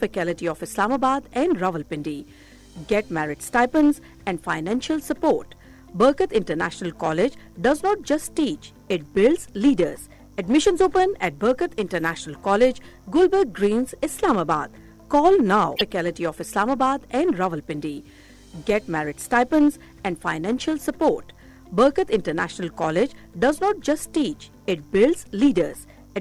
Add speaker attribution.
Speaker 1: Faculty of Islamabad and Rawalpindi. Get merit stipends and financial support. Barkat International College does not just teach, it builds leaders. Admissions open at Barkat International College, Gulberg Greens, Islamabad. Call now. Faculty of Islamabad and Rawalpindi. Get merit stipends and financial support. Barkat International College does not just teach, it builds leaders.